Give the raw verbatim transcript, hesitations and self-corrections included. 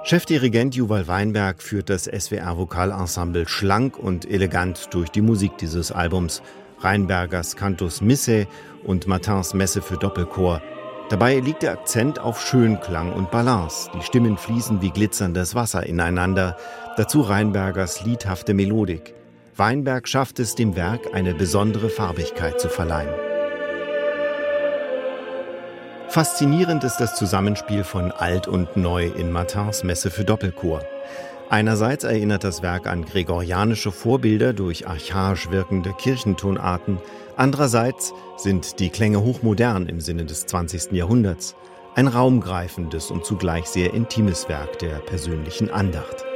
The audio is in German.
Chefdirigent Juval Weinberg führt das S W R-Vokalensemble schlank und elegant durch die Musik dieses Albums. Rheinbergers Cantus Missae und Martins Messe für Doppelchor. Dabei liegt der Akzent auf Schönklang und Balance. Die Stimmen fließen wie glitzerndes Wasser ineinander. Dazu Rheinbergers liedhafte Melodik. Weinberg schafft es, dem Werk eine besondere Farbigkeit zu verleihen. Faszinierend ist das Zusammenspiel von Alt und Neu in Martins Messe für Doppelchor. Einerseits erinnert das Werk an gregorianische Vorbilder durch archaisch wirkende Kirchentonarten. Andererseits sind die Klänge hochmodern im Sinne des zwanzigsten Jahrhunderts. Ein raumgreifendes und zugleich sehr intimes Werk der persönlichen Andacht.